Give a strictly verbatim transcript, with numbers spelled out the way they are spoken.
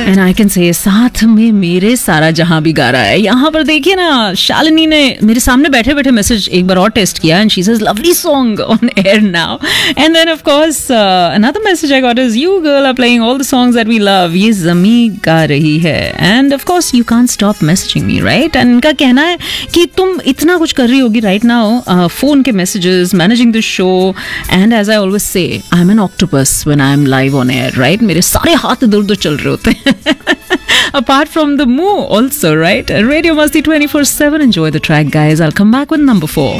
And I can say साथ में मेरे सारा जहां भी गा रहा है. यहाँ पर देखिए ना, शालिनी ने मेरे सामने बैठे बैठे मैसेज एक बार और टेस्ट किया and she says lovely song on air now. And then of course another message I got is you girl are playing all the songs that we love. ये जमी गा रही है end of course you can't stop messaging me, right? And इनका कहना है कि तुम इतना कुछ कर रही होगी राइट नाउ, फोन के messages, managing the show, and as I always say I am N octopus when I am live on air, right? मेरे सारे हाथ इधर उधर चल रहे होते हैं. Apart from the moo also, right? Radio Masti twenty-four seven. Enjoy the track, guys. I'll come back with number four.